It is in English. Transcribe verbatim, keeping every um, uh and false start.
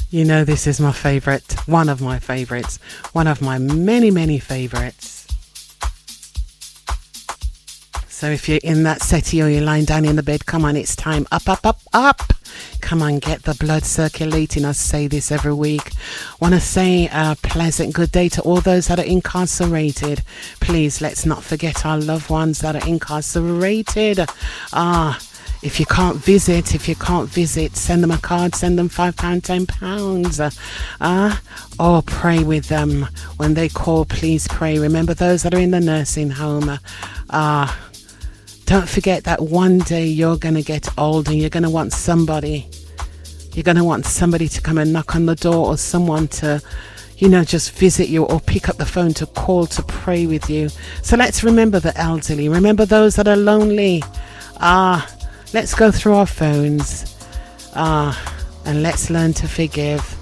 You know, this is my favourite, one of my favourites, one of my many, many favourites. So if you're in that settee or you're lying down in the bed, come on, it's time. Up, up, up, up. Come on, get the blood circulating. I say this every week. Want to say a pleasant good day to all those that are incarcerated. Please, let's not forget our loved ones that are incarcerated. Ah, if you can't visit, if you can't visit, send them a card, send them five pounds, ten pounds. Ah, or pray with them. When they call, please pray. Remember those that are in the nursing home. Ah, don't forget that one day you're going to get old and you're going to want somebody. You're going to want somebody to come and knock on the door, or someone to, you know, just visit you or pick up the phone to call to pray with you. So let's remember the elderly. Remember those that are lonely. Ah, let's go through our phones. Ah, and let's learn to forgive.